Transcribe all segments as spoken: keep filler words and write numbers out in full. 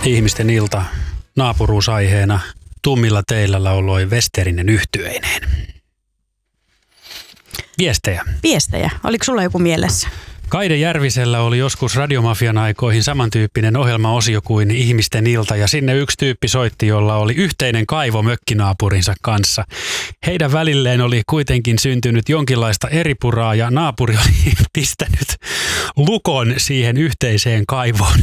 Ihmisten ilta naapuruusaiheena tummilla teillä lauloi Westerinen yhtyeineen. Viestejä. Viestejä. Oliko sulla joku mielessä? Kaide Järvisellä oli joskus Radiomafian aikoihin samantyyppinen ohjelmaosio kuin Ihmisten ilta, ja sinne yksi tyyppi soitti, jolla oli yhteinen kaivo mökkinaapurinsa kanssa. Heidän välilleen oli kuitenkin syntynyt jonkinlaista eripuraa, ja naapuri oli pistänyt lukon siihen yhteiseen kaivoon.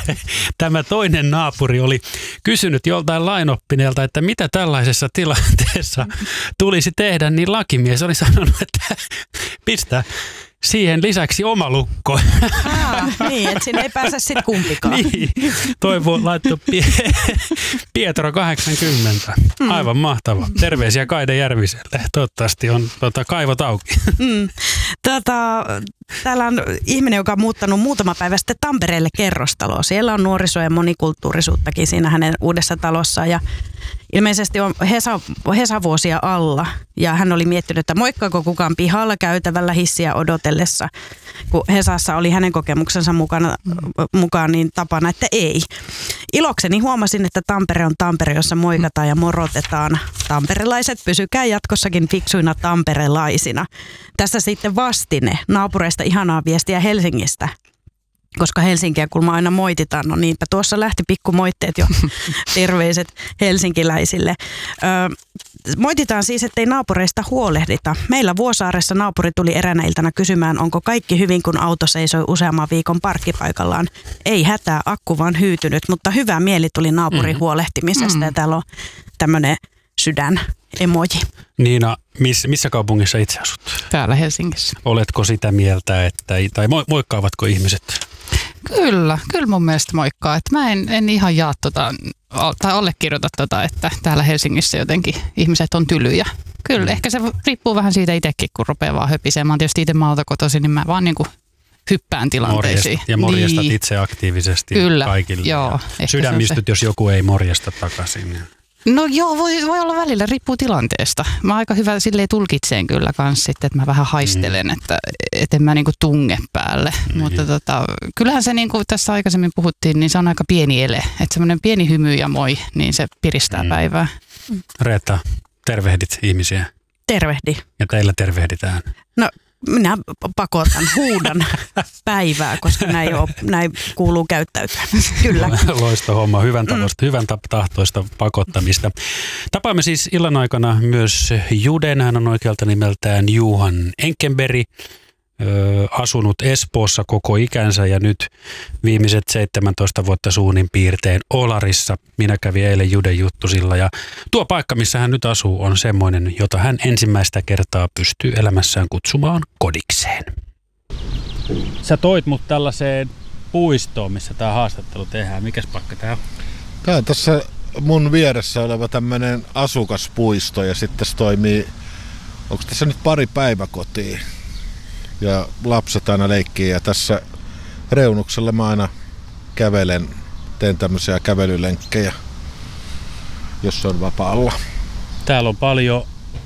Tämä toinen naapuri oli kysynyt joltain lainoppineelta, että mitä tällaisessa tilanteessa tulisi tehdä, niin lakimies oli sanonut, että pistä siihen lisäksi oma lukko. Ah, niin, että sinne ei pääse sitten kumpikaan. Niin, Toivo laittoi Pie- Pietro kahdeksankymmentä. Aivan mahtava. Terveisiä Kaide Järviselle. Toivottavasti on tota, kaivot auki. Mm. Tota, täällä on ihminen, joka on muuttanut muutama päivä sitten Tampereelle kerrostaloa. Siellä on nuoriso- ja monikulttuurisuuttakin siinä hänen uudessa talossaan. Ja ilmeisesti on Hesa, Hesa-vuosia alla, ja hän oli miettinyt, että moikkaako kukaan pihalla käytävällä hissiä odotellessa, kun Hesassa oli hänen kokemuksensa mukana, mukaan niin tapana, että ei. Ilokseni huomasin, että Tampere on Tampere, jossa moikataan ja morotetaan. Tamperelaiset, pysykää jatkossakin fiksuina tamperelaisina. Tässä sitten vastine naapureista ihanaa viestiä Helsingistä. Koska Helsinkiä kulma aina moititaan, no niinpä tuossa lähti pikkumoitteet jo, terveiset helsinkiläisille. Öö, moititaan siis, ettei naapureista huolehdita. Meillä Vuosaaressa naapuri tuli eräänä iltana kysymään, onko kaikki hyvin, kun auto seisoi useamman viikon parkkipaikallaan. Ei hätää, akku vaan hyytynyt, mutta hyvä mieli tuli naapurin mm. huolehtimisesta mm. ja täällä on tämmöinen sydän emoji. Niina, miss, missä kaupungissa itse asut? Täällä Helsingissä. Oletko sitä mieltä, että, tai moikkaavatko ihmiset? Kyllä, kyllä mun mielestä moikkaa. Että mä en, en ihan jaa tota, tai allekirjoita tota, että täällä Helsingissä jotenkin ihmiset on tylyjä. Kyllä, mm. ehkä se riippuu vähän siitä itsekin, kun rupeaa vaan höpiseen. Mä oon tietysti itse maalta kotoisin, niin mä vaan niin kuin hyppään tilanteisiin. Morjest, ja morjestat niin. Itse aktiivisesti kyllä, kaikille. Joo, sydämistyt, jos joku ei morjesta takaisin. No joo, voi, voi olla välillä, riippuu tilanteesta. Mä aika hyvä silleen tulkitseen kyllä kans sitten, että mä vähän haistelen, mm. että et en mä niinku tunge päälle. Mm. Mutta tota, kyllähän se niinku tässä aikaisemmin puhuttiin, niin se on aika pieni ele. Että semmoinen pieni hymy ja moi, niin se piristää mm. päivää. Reetta, tervehdit ihmisiä. Tervehdi. Ja teillä tervehditään. No minä pakotan, huudan päivää, koska näin, ole, näin kuuluu käyttäytyä. Kyllä. Loista homma, hyvän, tavoista, mm. hyvän tahtoista pakottamista. Tapaamme siis illan aikana myös Juden, hän on oikealta nimeltään Johan Enkenberg, ö, asunut Espoossa koko ikänsä ja nyt viimeiset seitsemäntoista vuotta suunnin piirtein Olarissa. Minä kävin eilen Juden juttusilla ja tuo paikka, missä hän nyt asuu, on semmoinen, jota hän ensimmäistä kertaa pystyy elämässään kutsumaan kodikseen. Sä toit mut tällaiseen puistoon, missä tää haastattelu tehdään. Mikäs paikka tää on? Tää on tässä mun vieressä oleva tämmönen asukaspuisto ja sitten se toimii, onko tässä nyt pari päiväkotia? Ja lapset aina leikkii ja tässä reunuksella mä aina kävelen, teen tämmöisiä kävelylenkkejä, jos on vapaalla. Täällä on paljon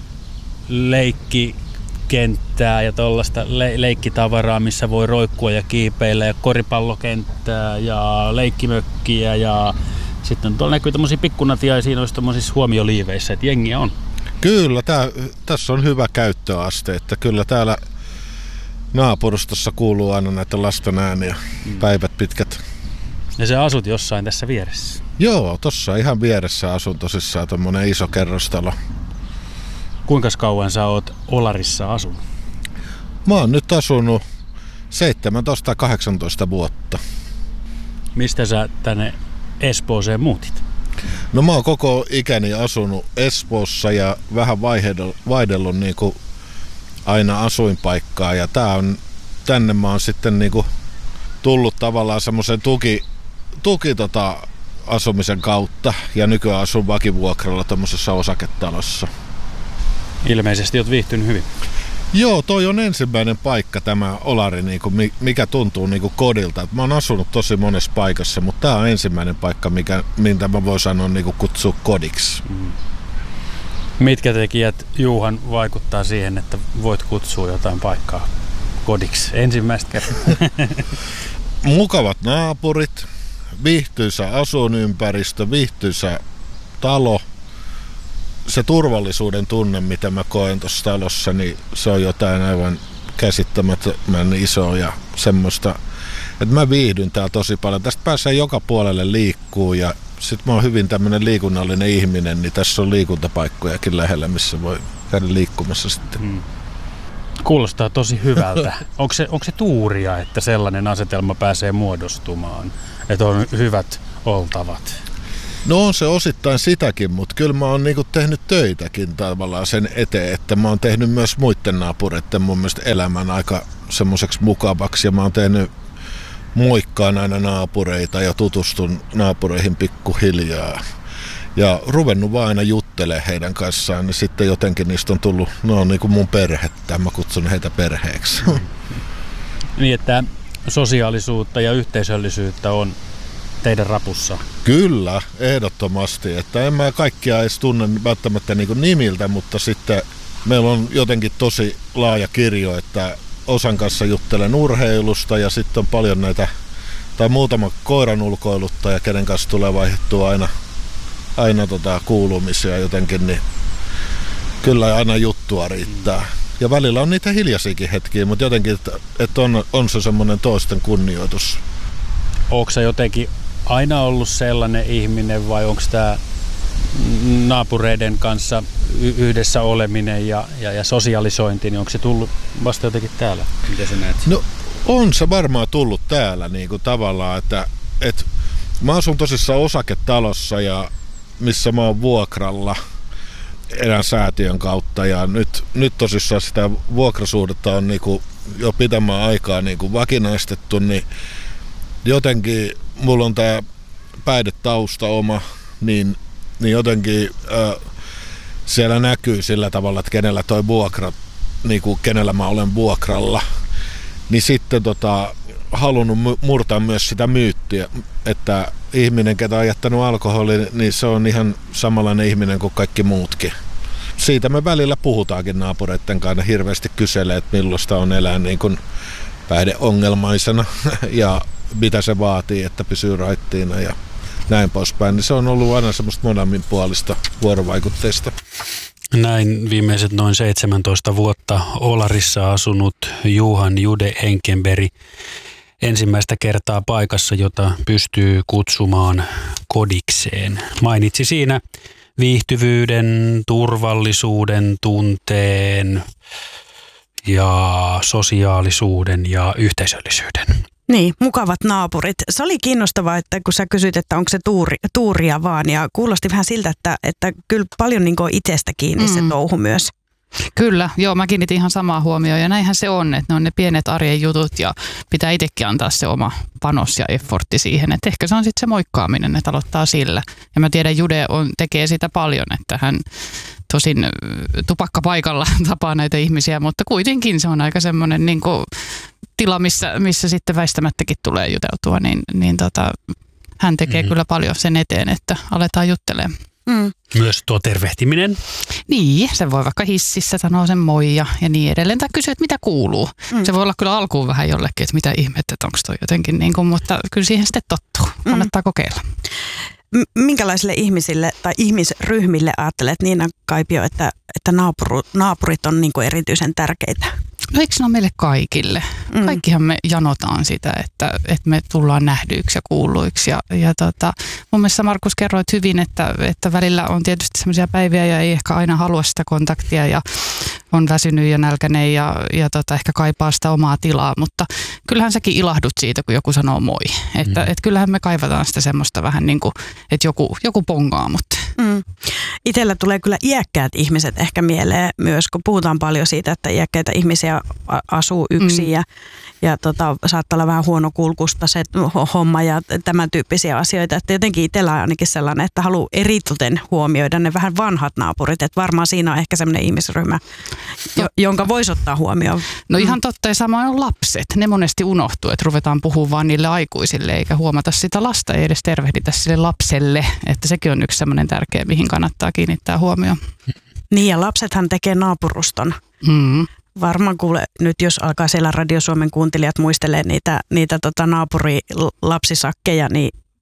leikkikenttää ja tollaista le- leikkitavaraa, missä voi roikkua ja kiipeillä ja koripallokenttää ja leikkimökkiä ja sitten tuolla näkyy tämmöisiä pikkunatiaisia noissa tämmöisissä huomioliiveissä, että jengiä on. Kyllä, tää, tässä on hyvä käyttöaste, että kyllä täällä naapurustossa kuuluu aina näitä lasten ääniä, mm. päivät pitkät. Ja sä asut jossain tässä vieressä? Joo, tossa ihan vieressä asun tosissaan, tommonen iso kerrostalo. Kuinka kauan sä oot Olarissa asunut? Mä oon nyt asunut seitsemäntoista kahdeksantoista vuotta. Mistä sä tänne Espooseen muutit? No mä oon koko ikäni asunut Espoossa ja vähän vaihdellut, vaihdellut niinku aina asuinpaikkaa ja tää on, tänne mä oon sitten niinku tullut tavallaan semmoisen tuki, tuki tota asumisen kautta ja nykyään asun vakivuokralla tommosessa osaketalossa. Ilmeisesti oot viihtynyt hyvin. Joo, toi on ensimmäinen paikka tämä Olari, niinku, mikä tuntuu niinku kodilta. Mä oon asunut tosi monessa paikassa, mutta tää on ensimmäinen paikka, mikä, mitä mä voin sanoa niinku kutsua kodiksi. Mm. Mitkä tekijät, Juhan, vaikuttaa siihen, että voit kutsua jotain paikkaa kodiksi ensimmäistä kertaa? Mukavat naapurit, viihtyisä asuinympäristö, viihtyisä talo. Se turvallisuuden tunne, mitä mä koen tuossa talossa, niin se on jotain aivan käsittämättömän isoa ja semmoista, että mä viihdyn täällä tosi paljon. Tästä pääsee joka puolelle liikkuu ja sit mä oon hyvin tämmönen liikunnallinen ihminen, niin tässä on liikuntapaikkojakin lähellä, missä voi käydä liikkumassa sitten. Hmm. Kuulostaa tosi hyvältä. Onko se, onko se tuuria, että sellainen asetelma pääsee muodostumaan, että on hyvät oltavat? No on se osittain sitäkin, mutta kyllä mä oon niinku tehnyt töitäkin tavallaan sen eteen, että mä oon tehnyt myös muiden naapureiden mun mielestä elämän aika semmoiseksi mukavaksi ja mä oon tehnyt moikkaan aina naapureita ja tutustun naapureihin pikkuhiljaa. Ja ruvennut vaan aina juttelemaan heidän kanssaan, niin sitten jotenkin niistä on tullut, no on niin kuin mun perhettä, mä kutsun heitä perheeksi. Niin, että sosiaalisuutta ja yhteisöllisyyttä on teidän rapussa. Kyllä, ehdottomasti. Että en mä kaikkia edes tunne välttämättä niin kuin nimiltä, mutta sitten meillä on jotenkin tosi laaja kirjo, että osan kanssa juttelen urheilusta ja sitten on paljon näitä, tai muutama koiran ulkoiluttaja, kenen kanssa tulee vaihdettua aina aina tota kuulumisia jotenkin, niin kyllä aina juttua riittää. Ja välillä on niitä hiljaisiakin hetkiä, mutta jotenkin, että, että on, on se semmoinen toisten kunnioitus. Onko se jotenkin aina ollut sellainen ihminen vai onko tämä naapureiden kanssa yhdessä oleminen ja, ja, ja sosialisointi, niin onko se tullut vasta jotenkin täällä? Miten sä näet? No on se varmaan tullut täällä niin kuin tavallaan, että, että mä asun tosissaan osaketalossa ja missä mä oon vuokralla erään säätiön kautta ja nyt, nyt tosissaan sitä vuokrasuhdetta on niinku jo pitemmän aikaa niinku vakinaistettu, niin jotenkin mulla on tää päihdetausta oma, niin, niin jotenkin äh, siellä näkyy sillä tavalla, että kenellä toi vuokra, niinku kenellä mä olen vuokralla, niin sitten tota halunnut murtaa myös sitä myyttiä, että ihminen, ketä on jättänyt alkoholin, niin se on ihan samanlainen ihminen kuin kaikki muutkin. Siitä me välillä puhutaankin naapureiden kanssa, hirveästi kyselee, että millaista on elää niin kuin päihdeongelmaisena ja mitä se vaatii, että pysyy raittiina ja näin poispäin. Niin se on ollut aina semmoista molemminpuolista vuorovaikutteista. Näin viimeiset noin seitsemäntoista vuotta Olarissa asunut Johan Jude Enkenberg ensimmäistä kertaa paikassa, jota pystyy kutsumaan kodikseen. Mainitsi siinä viihtyvyyden, turvallisuuden tunteen ja sosiaalisuuden ja yhteisöllisyyden. Niin, mukavat naapurit. Se oli kiinnostavaa, että kun sä kysyt, että onko se tuuri, tuuria vaan, ja kuulosti vähän siltä, että, että kyllä paljon niin kuin itsestä kiinni se mm. touhu myös. Kyllä, joo, mä kiinnitin ihan samaa huomioon ja näinhän se on, että ne on ne pienet arjen jutut ja pitää itsekin antaa se oma panos ja effortti siihen, että ehkä se on sitten se moikkaaminen, että aloittaa sillä. Ja mä tiedän, Jude on, tekee sitä paljon, että hän tosin tupakkapaikalla tapaa näitä ihmisiä, mutta kuitenkin se on aika semmoinen niin kuin tila, missä, missä sitten väistämättäkin tulee juteltua, niin, niin tota, hän tekee mm-hmm. kyllä paljon sen eteen, että aletaan juttelemaan. Mm. Myös tuo tervehtiminen. Niin, se voi vaikka hississä sanoa sen moi ja, ja niin edelleen. Tai kysyä, että mitä kuuluu. Mm. Se voi olla kyllä alkuun vähän jollekin, että mitä ihmettä, että onko toi jotenkin niin kuin, mutta kyllä siihen sitten tottuu. Kannattaa mm. kokeilla. M- minkälaisille ihmisille tai ihmisryhmille ajattelet, Niina Kaipio, että, että naapuru, naapurit on niin kuin erityisen tärkeitä? No eikö ne ole meille kaikille? Mm. Kaikkihan me janotaan sitä, että, että me tullaan nähdyiksi ja kuulluiksi. Ja, ja tota, mun mielestä Markus kerroit hyvin, että, että välillä on tietysti sellaisia päiviä ja ei ehkä aina halua sitä kontaktia ja on väsynyt ja nälkäinen ja, ja tota, ehkä kaipaa sitä omaa tilaa. Mutta kyllähän säkin ilahdut siitä, kun joku sanoo moi. Että mm. et kyllähän me kaivataan sitä semmoista vähän niin kuin, että joku, joku pongaa mut. Mm. Itsellä tulee kyllä iäkkäät ihmiset ehkä mieleen myös, kun puhutaan paljon siitä, että iäkkäitä ihmisiä asuu yksin mm. ja, ja tota, saattaa olla vähän huonokulkusta se homma ja tämän tyyppisiä asioita. Että jotenkin itsellä on ainakin sellainen, että haluaa eritoten huomioida ne vähän vanhat naapurit. Että varmaan siinä on ehkä sellainen ihmisryhmä, jo, jonka voisi ottaa huomioon. No ihan totta, ja samoin on lapset. Ne monesti unohtuu, että ruvetaan puhumaan vaan niille aikuisille eikä huomata sitä lasta, ei edes tervehditä sille lapselle. Että sekin on yksi sellainen tärkeä, mihin kannattaa kiinnittää huomioon. Niin ja lapsethan tekee naapuruston. Mm. Varmaan kuule, nyt jos alkaa siellä Radio Suomen kuuntelijat muistelee niitä, niitä tota naapurilapsisakkeja, niin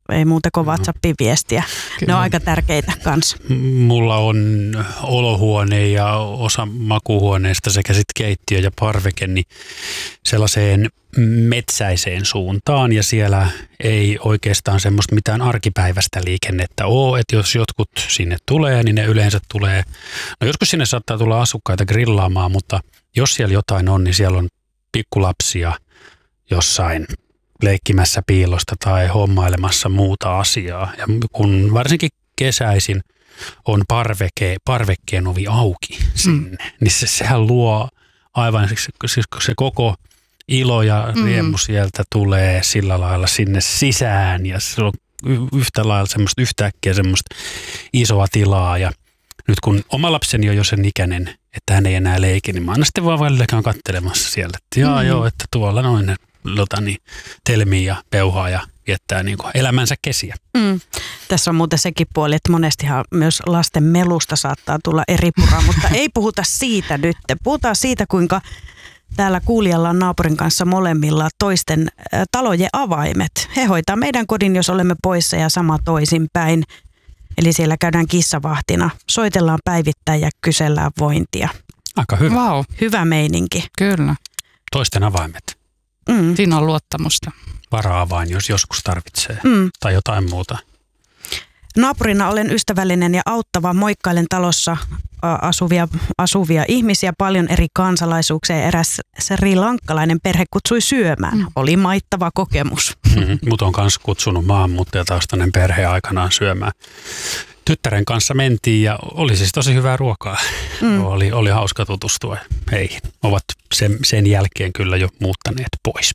ei muuta kuin WhatsAppin viestiä. Ne on aika tärkeitä kanssa. Mulla on olohuone ja osa makuuhuoneesta sekä sitten keittiö ja parveke niin sellaiseen metsäiseen suuntaan ja siellä ei oikeastaan semmoista mitään arkipäiväistä liikennettä ole, että jos jotkut sinne tulee, niin ne yleensä tulee, no joskus sinne saattaa tulla asukkaita grillaamaan, mutta jos siellä jotain on, niin siellä on pikkulapsia jossain leikkimässä piilosta tai hommailemassa muuta asiaa. Ja kun varsinkin kesäisin on parveke, parvekkeen ovi auki sinne, mm. niin se, sehän luo aivan siis se koko ilo ja riemu mm. sieltä tulee sillä lailla sinne sisään ja se on yhtä lailla semmoista yhtäkkiä semmoista isoa tilaa ja nyt kun oma lapseni on jo sen ikäinen, että hän ei enää leiki, niin mä aina sitten vaan välilläkään kattelemassa siellä, että jaa mm. joo, että tuolla noin lotani telmii ja peuhaa ja viettää niin kuin elämänsä kesiä. Mm. Tässä on muuten sekin puoli, että monestihan myös lasten melusta saattaa tulla eri puraa, mutta ei puhuta siitä nyt. Puhutaan siitä, kuinka täällä kuulijalla on naapurin kanssa molemmilla toisten ä, talojen avaimet. He hoitaa meidän kodin, jos olemme poissa ja sama toisinpäin. Eli siellä käydään kissavahtina, soitellaan päivittäin ja kysellään vointia. Aika hyvä. Wow. Hyvä meininki. Kyllä. Toisten avaimet. Mm. Siinä on luottamusta. Vara-avain, jos joskus tarvitsee mm. tai jotain muuta. Naapurina olen ystävällinen ja auttava. Moikkailen talossa asuvia, asuvia ihmisiä, paljon eri kansalaisuuksia. Eräs srilankkalainen perhe kutsui syömään. Mm. Oli maittava kokemus. Mm-hmm. Mut on myös kutsunut maahanmuuttajataustainen perhe aikanaan syömään. Tyttären kanssa mentiin ja oli siis tosi hyvää ruokaa. Mm. Oli, oli hauska tutustua heihin. Ovat sen, sen jälkeen kyllä jo muuttaneet pois.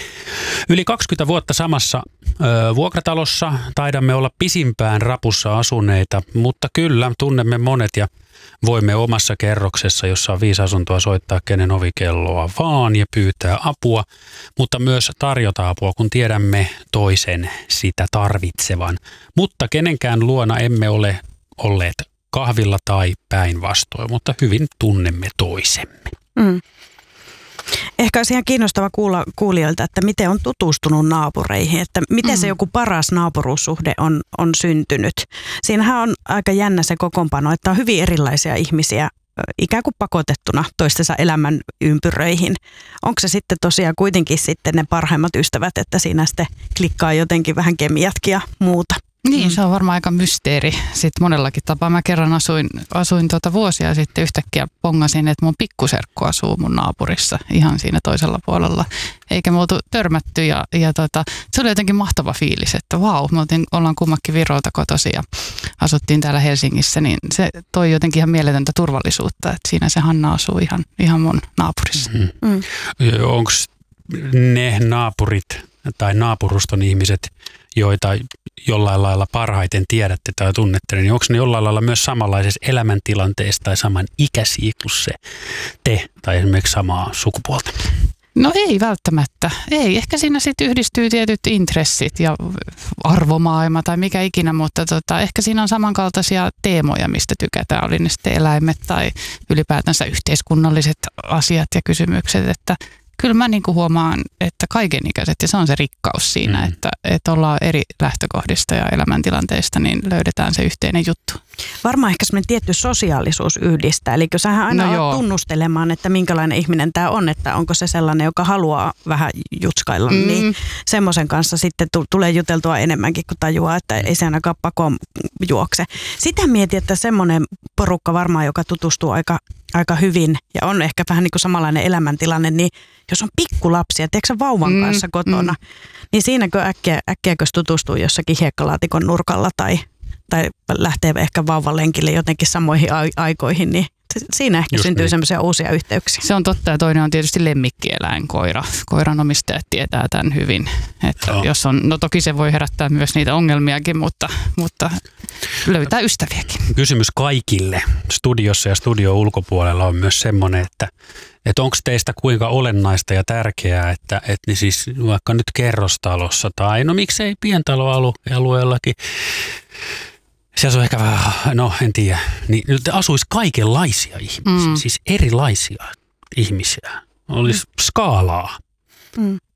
Yli kaksikymmentä vuotta samassa ö, vuokratalossa taidamme olla pisimpään rapussa asuneita, mutta kyllä tunnemme monet ja voimme omassa kerroksessa, jossa on viisi asuntoa, soittaa kenen ovikelloa vaan ja pyytää apua, mutta myös tarjota apua, kun tiedämme toisen sitä tarvitsevan. Mutta kenenkään luona emme ole olleet kahvilla tai päinvastoin, mutta hyvin tunnemme toisemme. Mm. Ehkä olisi ihan kiinnostava kuulla kuulijoilta, että miten on tutustunut naapureihin, että miten se joku paras naapuruussuhde on, on syntynyt. Siinähän on aika jännä se kokoonpano, että on hyvin erilaisia ihmisiä ikään kuin pakotettuna toistensa elämän ympyröihin. Onko se sitten tosiaan kuitenkin sitten ne parhaimmat ystävät, että siinä sitten klikkaa jotenkin vähän kemiatkin ja muuta? Niin, se on varmaan aika mysteeri sitten monellakin tapaa. Mä kerran asuin, asuin tuota vuosia sitten yhtäkkiä pongasin, että mun pikkuserkku asuu mun naapurissa ihan siinä toisella puolella. Eikä me oltu törmätty ja, ja tota, se oli jotenkin mahtava fiilis, että vau, me oltiin, ollaan kummakin Virolta kotoisin ja asuttiin täällä Helsingissä, niin se toi jotenkin ihan mieletöntä turvallisuutta, että siinä se Hanna asuu ihan, ihan mun naapurissa. Mm-hmm. Mm. Onko ne naapurit tai naapuruston ihmiset, joita jollain lailla parhaiten tiedätte tai tunnette, niin onko ne jollain lailla myös samanlaisessa elämäntilanteessa tai saman ikäisiä kuin se te tai esimerkiksi samaa sukupuolta? No ei välttämättä. Ei. Ehkä siinä sitten yhdistyy tietyt intressit ja arvomaailma tai mikä ikinä, mutta tota, ehkä siinä on samankaltaisia teemoja, mistä tykätään, oli ne sitten eläimet tai ylipäätänsä yhteiskunnalliset asiat ja kysymykset, että kyllä mä niin kuin huomaan, että kaikenikäiset, ja se on se rikkaus siinä, mm. että, että ollaan eri lähtökohdista ja elämäntilanteista, niin löydetään se yhteinen juttu. Varmaan ehkä semmoinen tietty sosiaalisuus yhdistää, eli kun sähän aina no olet tunnustelemaan, että minkälainen ihminen tämä on, että onko se sellainen, joka haluaa vähän jutskailla, mm. niin semmoisen kanssa sitten tulee juteltua enemmänkin, kun tajuaa, että ei se ainakaan pakoon juokse. Sitä mietin, että semmoinen porukka varmaan, joka tutustuu aika aika hyvin ja on ehkä vähän niin kuin samanlainen elämäntilanne, niin jos on pikkulapsia, tiedätkö sä vauvan mm, kanssa kotona, mm. niin siinäkö äkkiä, äkkiäkös tutustuu jossakin hiekkalaatikon nurkalla tai, tai lähtee ehkä vauvan lenkille jotenkin samoihin aikoihin, niin siinä ehkä Just syntyy niin. semmoisia uusia yhteyksiä. Se on totta ja toinen on tietysti lemmikkieläin, koira. Koiran omistajat tietää tämän hyvin. Että oh. jos on, no toki se voi herättää myös niitä ongelmiakin, mutta, mutta löytää ystäviäkin. Kysymys kaikille studiossa ja studio ulkopuolella on myös semmoinen, että, että onko teistä kuinka olennaista ja tärkeää, että, että niin siis vaikka nyt kerrostalossa tai no miksei pientaloalueellakin, siellä on ehkä vähän, no en tiedä, niin nyt asuisi kaikenlaisia ihmisiä, mm. siis erilaisia ihmisiä. Olisi mm. skaalaa. Mm.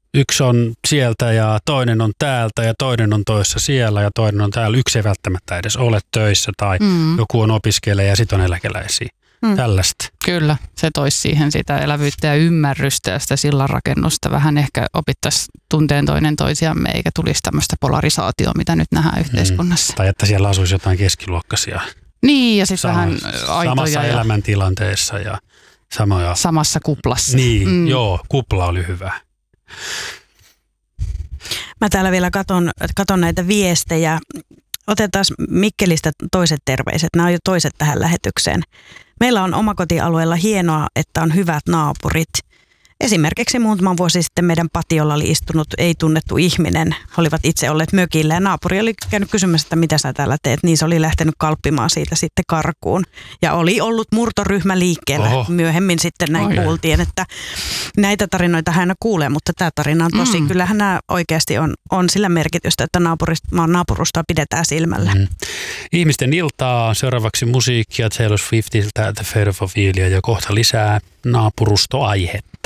yksi on sieltä ja toinen on täältä ja toinen on toissa siellä ja toinen on täällä. Yksi ei välttämättä edes ole töissä tai mm. joku on opiskelija ja sitten on eläkeläisiä. Mm. Tällaista. Kyllä, se toisi siihen sitä elävyyttä ja ymmärrystä ja sitä sillanrakennusta. Vähän ehkä opittaisiin tunteen toinen toisiamme eikä tulisi tämmöistä polarisaatioa, mitä nyt nähdään yhteiskunnassa. Mm. Tai että siellä asuisi jotain keskiluokkaisia. Niin, ja sitten vähän aitoja. Samassa ja elämäntilanteessa ja samoja. Samassa kuplassa. Niin, mm. joo, kupla oli hyvä. Mä täällä vielä katon, katon näitä viestejä. Otetaan Mikkelistä toiset terveiset. Nämä on jo toiset tähän lähetykseen. Meillä on omakotialueella hienoa, että on hyvät naapurit. Esimerkiksi muutama vuosi sitten meidän patiolla oli istunut ei-tunnettu ihminen. He olivat itse olleet mökillä ja naapuri oli käynyt kysymässä, että mitä sä täällä teet. Niin se oli lähtenyt kalppimaan siitä sitten karkuun. Ja oli ollut murtoryhmä liikkeellä. Oho. Myöhemmin sitten näin oh, kuultiin, että näitä tarinoita hän kuulee, mutta tämä tarina on tosi. Mm. Kyllähän nämä oikeasti on, on sillä merkitystä, että maan naapurusta pidetään silmällä. Mm. Ihmisten iltaa, seuraavaksi musiikkia Taylor Swiftiltä, The Fate of Ophelia ja kohta lisää naapurustoaihetta.